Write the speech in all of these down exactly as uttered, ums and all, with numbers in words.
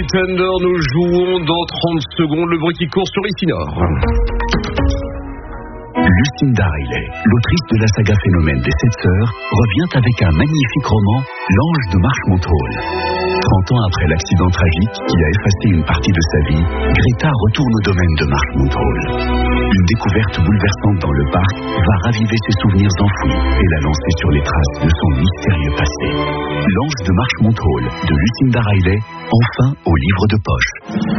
Thunder, nous jouons dans trente secondes le bruit qui court sur ici Nord. Lucinda Riley, l'autrice de la saga Phénomène des Sept Sœurs, revient avec un magnifique roman, L'Ange de Marchmont Hall. trente ans après l'accident tragique qui a effacé une partie de sa vie, Greta retourne au domaine de Marchmont Hall. Une découverte bouleversante dans le parc va raviver ses souvenirs enfouis et la lancer sur les traces de son mystérieux passé. L'Ange de Marchmont Hall de Lucinda Riley, enfin au livre de poche.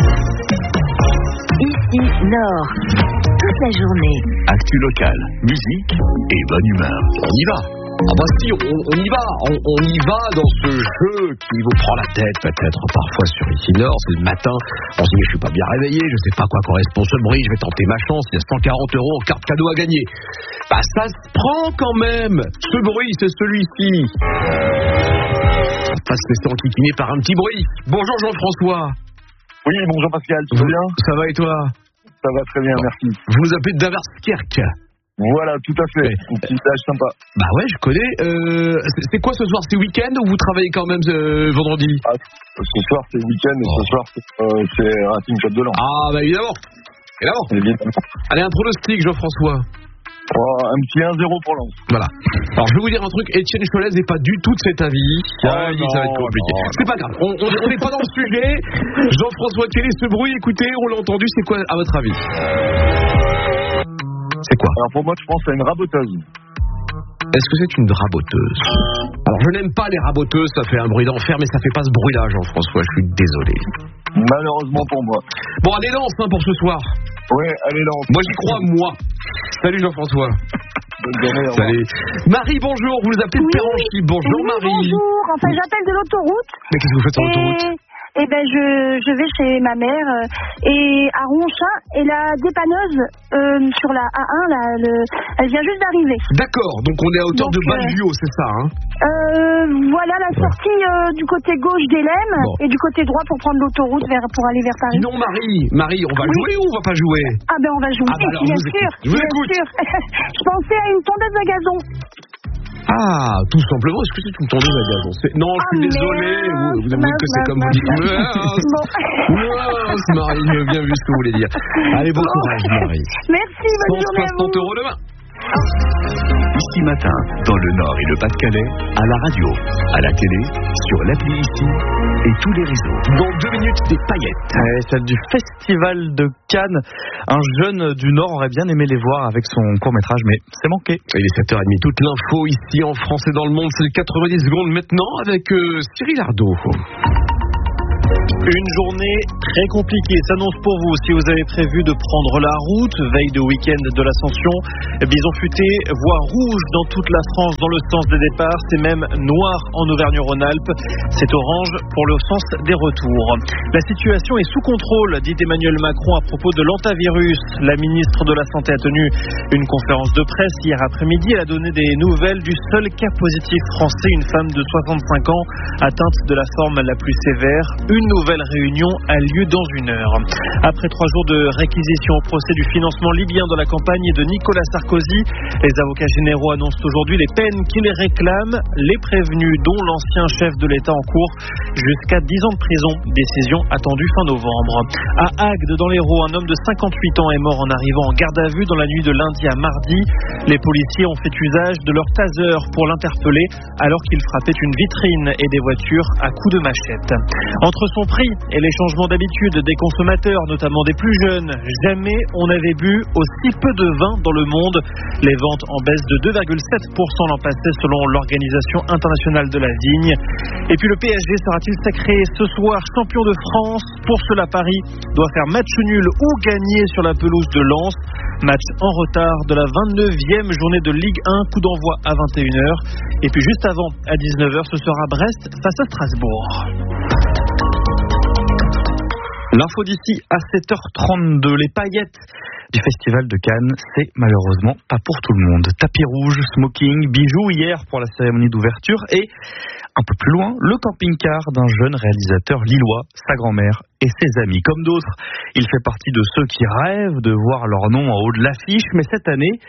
Ici Nord, toute la journée. Actu locale, musique et bonne humeur. On y va. Ah bah si, on, on y va, on, on y va dans ce jeu qui vous prend la tête peut-être parfois sur ici Nord, c'est le matin, on se dit mais je suis pas bien réveillé, je sais pas à quoi correspond ce bruit, je vais tenter ma chance, il y a cent quarante euros en carte cadeau à gagner. Bah ça se prend quand même, ce bruit c'est celui-ci. On va pas se laisser enquiquiner par un petit bruit. Bonjour Jean-François. Oui, bonjour Pascal, tout va bien? Ça va et toi? Ça va très bien, merci. Vous nous appelez de Daverskerk. Voilà, tout à fait. Un petit village sympa. Bah ouais, je connais. Euh, c'est, c'est quoi ce soir? C'est week-end ou vous travaillez quand même euh, vendredi? Ah, ce soir c'est week-end et oh. ce soir c'est, euh, c'est Racing Club de Lens. Ah bah évidemment. Évidemment. évidemment. Allez, un pronostic Jean-François. Oh, un petit un zéro pour Lens. Voilà. Alors je vais vous dire un truc, Étienne Cholès n'est pas du tout de cet avis. Ah, il dit que ça va être compliqué. Non, c'est pas grave, on n'est pas dans le sujet. Jean-François, quel est ce bruit? Écoutez, on l'a entendu, c'est quoi à votre avis? C'est quoi? Alors pour moi, je pense à une raboteuse. Est-ce que c'est une raboteuse? Alors je n'aime pas les raboteuses, ça fait un bruit d'enfer, mais ça fait pas ce bruit-là, Jean-François, je suis désolé. Malheureusement pour moi. Bon, allez, Lens hein, pour ce soir. Ouais, allez, Lens. Moi j'y crois, moi. Salut Jean-François. Bonne journée, au revoir. Salut. Marie, bonjour, vous nous appelez oui. de Péranchy. Bonjour oui, Marie. Bonjour, enfin j'appelle de l'autoroute. Mais qu'est-ce que vous faites sur l'autoroute? Eh ben je, je vais chez ma mère euh, et à Ronchin et la dépanneuse euh, sur la A un, là, le, elle vient juste d'arriver. D'accord, donc on est à hauteur donc, de Baggio, euh, c'est ça hein? euh, Voilà la sortie euh, du côté gauche d'Hélène bon. et du côté droit pour prendre l'autoroute vers, pour aller vers Paris. Sinon Marie, Marie, on va oui. jouer ou on va pas jouer? Ah ben on va jouer, ah bah alors, bien sûr. Je vous écoute. Bien sûr. Je pensais à une tondeuse à gazon. Ah, tout simplement, est-ce que c'est une tondeuse à gazon? c'est... Non, je suis ah, désolé, vous, vous avez dit que c'est comme vous dites. Mince, Marie, j'ai bien vu ce que vous voulez dire. Allez, bon courage, Marie. Merci, bonne journée à vous. soixante euros demain. Ici matin, dans le Nord et le Pas-de-Calais, à la radio, à la télé, sur l'appli Ici et tous les réseaux. Dans deux minutes, des paillettes. Ouais, celle du Festival de Cannes. Un jeune du Nord aurait bien aimé les voir avec son court-métrage, mais c'est manqué. Il est sept heures trente. Toute l'info ici en France et dans le monde, c'est le quatre-vingt-dix secondes maintenant avec euh, Cyril Ardo. Une journée très compliquée s'annonce pour vous si vous avez prévu de prendre la route, veille de week-end de l'Ascension. Bison futé, voie rouge dans toute la France dans le sens des départs, c'est même noir en Auvergne-Rhône-Alpes, c'est orange pour le sens des retours. La situation est sous contrôle, dit Emmanuel Macron à propos de l'antavirus. La ministre de la Santé a tenu une conférence de presse hier après-midi. Elle a donné des nouvelles du seul cas positif français, une femme de soixante-cinq ans atteinte de la forme la plus sévère. Une nouvelle réunion a lieu dans une heure. Après trois jours de réquisition au procès du financement libyen de la campagne de Nicolas Sarkozy, les avocats généraux annoncent aujourd'hui les peines qui les réclament. Les prévenus, dont l'ancien chef de l'État en cours, jusqu'à dix ans de prison. Décision attendue fin novembre. À Agde, dans l'Hérault, un homme de cinquante-huit ans est mort en arrivant en garde à vue dans la nuit de lundi à mardi. Les policiers ont fait usage de leur taser pour l'interpeller alors qu'il frappait une vitrine et des voitures à coups de machette. Entre son prix et les changements d'habitude des consommateurs, notamment des plus jeunes, jamais on n'avait bu aussi peu de vin dans le monde. Les ventes en baisse de deux virgule sept pour cent l'an passé selon l'Organisation internationale de la vigne. Et puis le P S G sera-t-il sacré ce soir champion de France? Pour cela, Paris doit faire match nul ou gagner sur la pelouse de Lens. Match en retard de la vingt-neuvième journée de Ligue un, coup d'envoi à vingt et une heures. Et puis juste avant, à dix-neuf heures, ce sera Brest face à Strasbourg. L'info d'ici à sept heures trente-deux, les paillettes du Festival de Cannes, c'est malheureusement pas pour tout le monde. Tapis rouge, smoking, bijoux hier pour la cérémonie d'ouverture et un peu plus loin, le camping-car d'un jeune réalisateur lillois, sa grand-mère et ses amis. Comme d'autres, il fait partie de ceux qui rêvent de voir leur nom en haut de l'affiche, mais cette année,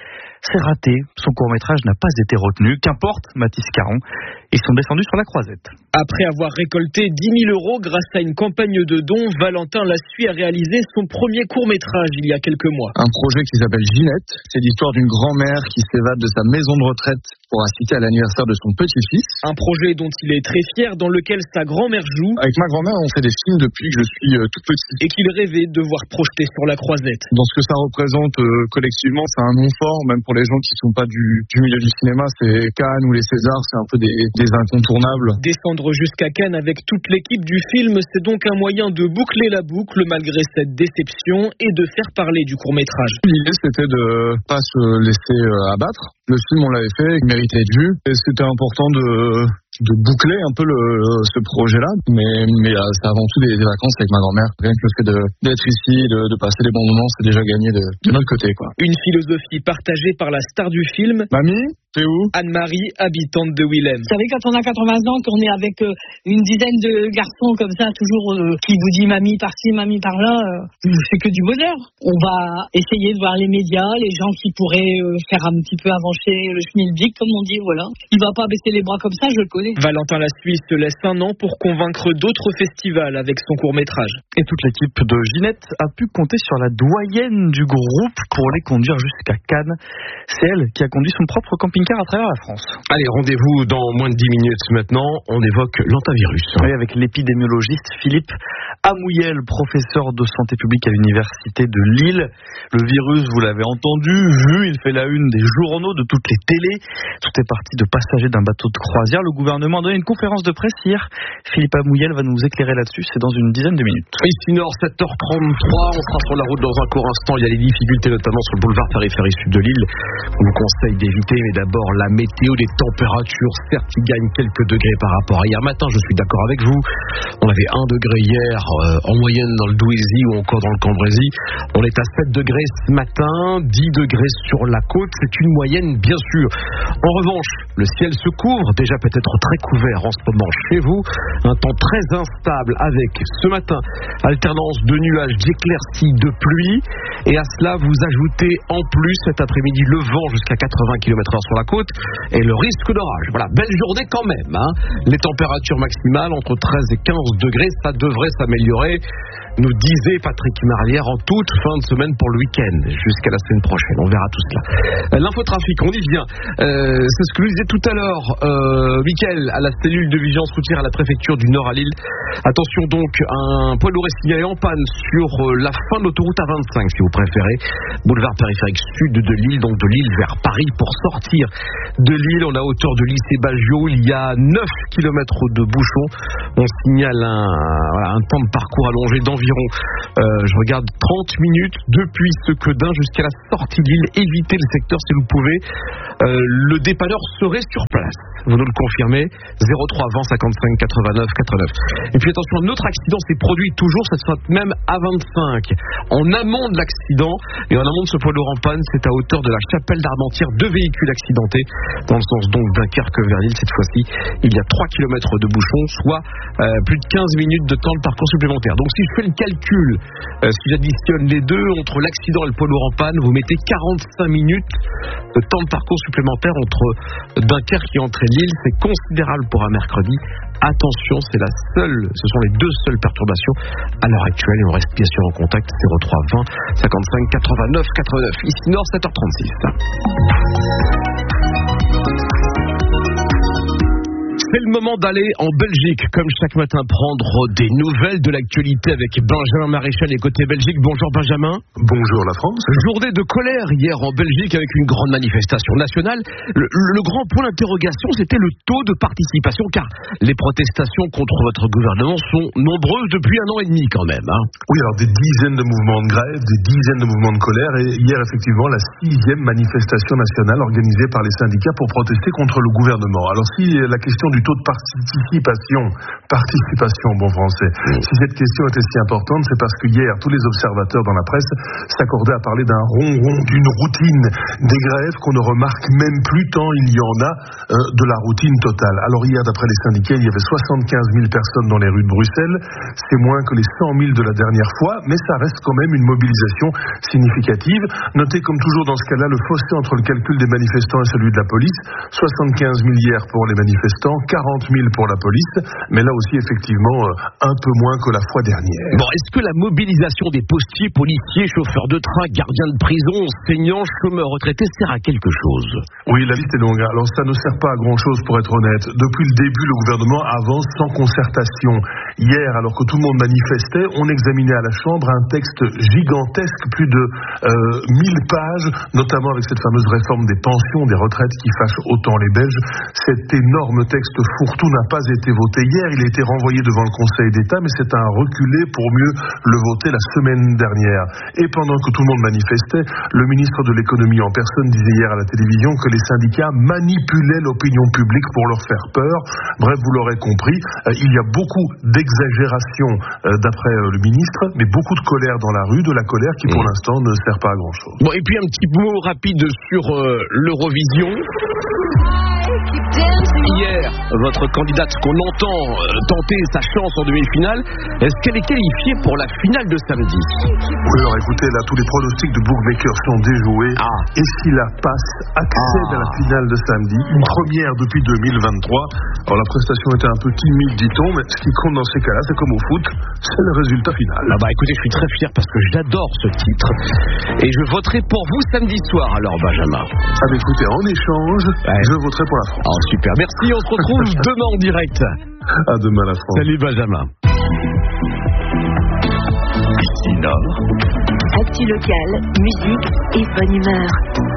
c'est raté. Son court-métrage n'a pas été retenu. Qu'importe, Mathis Caron. Ils sont descendus sur la croisette. Après avoir récolté dix mille euros grâce à une campagne de dons, Valentin Lassuie a réalisé son premier court-métrage il y a quelques mois. Un projet qui s'appelle Ginette. C'est l'histoire d'une grand-mère qui s'évade de sa maison de retraite pour assister à l'anniversaire de son petit-fils. Un projet dont il est très fier, dans lequel sa grand-mère joue. Avec ma grand-mère, on fait des films depuis que je suis euh, tout petit. Et qu'il rêvait de voir projeté sur la croisette. Dans ce que ça représente euh, collectivement, c'est un nom fort, même pour les gens qui ne sont pas du, du milieu du cinéma. C'est Cannes ou les Césars, c'est un peu des, des incontournables. Descendre jusqu'à Cannes avec toute l'équipe du film, c'est donc un moyen de boucler la boucle malgré cette déception et de faire parler du court-métrage. L'idée, c'était de pas se laisser euh, abattre. Le film, on l'avait fait, il méritait d'être vu. Et c'était important de, de boucler un peu le, ce projet-là. Mais, mais euh, c'est avant tout des, des vacances avec ma grand-mère. Rien que le fait de, d'être ici, de, de passer des bons moments, c'est déjà gagné de, de notre côté, quoi. Une philosophie partagée par la star du film. Mamie, t'es où? Anne-Marie, habitante de Willem. Vous savez, quand on a quatre-vingts ans, qu'on est avec euh, une dizaine de garçons comme ça, toujours euh, qui vous dit mamie par-ci, mamie par-là, euh, c'est que du bonheur. On va essayer de voir les médias, les gens qui pourraient euh, faire un petit peu avancer le schmilblick, comme on dit, voilà. Il va pas baisser les bras comme ça, je le connais. Valentin Lassuie se laisse un an pour convaincre d'autres festivals avec son court-métrage. Et toute l'équipe de Ginette a pu compter sur la doyenne du groupe pour les conduire jusqu'à Cannes. C'est elle qui a conduit son propre camping-car à travers la France. Allez, rendez-vous dans moins de dix minutes maintenant. On évoque l'antivirus. Oui, avec l'épidémiologiste Philippe Amouyel, professeur de santé publique à l'université de Lille. Le virus, vous l'avez entendu, vu, il fait la une des journaux, de toutes les télés. Tout est parti de passagers d'un bateau de croisière. Le gouvernement a donné une conférence de presse hier. Philippe Amouyel va nous éclairer là-dessus. C'est dans une dizaine de minutes. Ici Nord, sept heures trente-trois. On sera sur la route dans un court instant. Il y a des difficultés, notamment sur le boulevard périphérique sud de Lille. On vous conseille d'éviter, mais d'abord la météo, des températures. Certes, qui gagnent quelques degrés par rapport à hier matin. Je suis d'accord avec vous. On avait un degré hier euh, en moyenne dans le Douaisis ou encore dans le Cambrésis. On est à sept degrés ce matin, dix degrés sur la côte. C'est une moyenne, bien sûr. En revanche, le ciel se couvre, déjà peut-être très couvert en ce moment chez vous. Un temps très instable avec ce matin alternance de nuages, d'éclaircies, de pluie. Et à cela, vous ajoutez en plus cet après-midi le vent jusqu'à quatre-vingts kilomètres heure sur la côte et le risque d'orage. Voilà, belle journée quand même, hein. Les températures maximales entre treize et quinze degrés, ça devrait s'améliorer, nous disait Patrick Marlière, en toute fin de semaine pour le week-end, jusqu'à la semaine prochaine. On verra tout cela. L'infotrafic, on y vient. Euh, c'est ce que je disais tout à l'heure, euh, Mickaël, à la cellule de vigilance routière à la préfecture du Nord à Lille. Attention donc, un poids lourd est signalé en panne sur la fin de l'autoroute A vingt-cinq, si vous préférez. Boulevard périphérique sud de Lille, donc de Lille vers Paris. Pour sortir de Lille, on a hauteur de lycée Baggio, il y a neuf kilomètres de bouchons. On signale un, voilà, un temps de parcours allongé d'environ, euh, je regarde, trente minutes depuis Sequedin jusqu'à la sortie de Lille. Évitez le secteur si vous pouvez. Euh, le dépanneur serait sur place. Vous nous le confirmez. zéro trois vingt cinquante-cinq quatre-vingt-neuf quatre-neuf. Et puis attention, un autre accident s'est produit toujours, cette fois même à vingt-cinq. En amont de l'accident, et en amont de ce poids lourd en panne, c'est à hauteur de la Chapelle d'Armentières, deux véhicules accidentés, dans le sens donc Dunkerque vers Lille. Cette fois-ci, il y a trois kilomètres de bouchons, soit euh, plus de quinze minutes de temps de parcours supplémentaire. Donc si je fais le calcul, euh, si j'additionne les deux, entre l'accident et le poids lourd en panne, vous mettez quarante-cinq minutes de temps de parcours supplémentaire entre Dunkerque et entrée de Lille. C'est considérable pour un mercredi. Attention, c'est la seule, ce sont les deux seules perturbations à l'heure actuelle, et on reste bien sûr en contact. Zéro trois vingt cinquante-cinq quatre-vingt-neuf quatre-neuf. Ici Nord, sept heures trente-six. C'est le moment d'aller en Belgique, comme chaque matin, prendre des nouvelles de l'actualité avec Benjamin Maréchal et côté Belgique. Bonjour Benjamin. Bonjour la France. Journée de colère hier en Belgique avec une grande manifestation nationale. Le, le grand point d'interrogation, c'était le taux de participation, car les protestations contre votre gouvernement sont nombreuses depuis un an et demi quand même. Hein. Oui, alors des dizaines de mouvements de grève, des dizaines de mouvements de colère, et hier effectivement la sixième manifestation nationale organisée par les syndicats pour protester contre le gouvernement. Alors si la question du taux de participation, participation en bon français. Si cette question était si importante, c'est parce que hier, tous les observateurs dans la presse s'accordaient à parler d'un ronron, d'une routine, des grèves qu'on ne remarque même plus tant il y en a euh, de la routine totale. Alors hier, d'après les syndicats, il y avait soixante-quinze mille personnes dans les rues de Bruxelles. C'est moins que les cent mille de la dernière fois, mais ça reste quand même une mobilisation significative. Notez comme toujours dans ce cas-là le fossé entre le calcul des manifestants et celui de la police. soixante-quinze mille hier pour les manifestants, quarante mille pour la police, mais là aussi effectivement euh, un peu moins que la fois dernière. Bon, est-ce que la mobilisation des postiers, policiers, chauffeurs de train, gardiens de prison, enseignants, chômeurs, retraités sert à quelque chose? Oui, la liste est longue. Alors ça ne sert pas à grand-chose pour être honnête. Depuis le début, le gouvernement avance sans concertation. Hier, alors que tout le monde manifestait, on examinait à la Chambre un texte gigantesque, plus de euh, mille pages, notamment avec cette fameuse réforme des pensions, des retraites qui fâche autant les Belges. Cet énorme texte fourre-tout n'a pas été voté hier. Il a été renvoyé devant le Conseil d'État, mais c'est un reculé pour mieux le voter la semaine dernière. Et pendant que tout le monde manifestait, le ministre de l'économie en personne disait hier à la télévision que les syndicats manipulaient l'opinion publique pour leur faire peur. Bref, vous l'aurez compris, euh, il y a beaucoup d'exagération euh, d'après euh, le ministre, mais beaucoup de colère dans la rue, de la colère qui pour mmh. l'instant ne sert pas à grand-chose. Bon, et puis un petit mot rapide sur euh, l'Eurovision. Hier, votre candidate qu'on entend euh, tenter sa chance en demi-finale, est-ce qu'elle est qualifiée pour la finale de samedi? Oui, alors écoutez, là, tous les pronostics de bookmakers sont déjoués. Ah. Et si la passe accède ah. à la finale de samedi, une première depuis deux mille vingt-trois, alors la prestation était un peu timide, dit-on, mais ce qui compte dans ces cas-là, c'est comme au foot, c'est le résultat final. Ah bah écoutez, je suis très fier parce que j'adore ce titre. Et je voterai pour vous samedi soir, alors Benjamin. Ah bah écoutez, en échange, ouais. je voterai pour la France. Oh super, merci, on se retrouve demain en direct. À demain la France. Salut Benjamin. Ici Nord. Actu locale, musique et bonne humeur.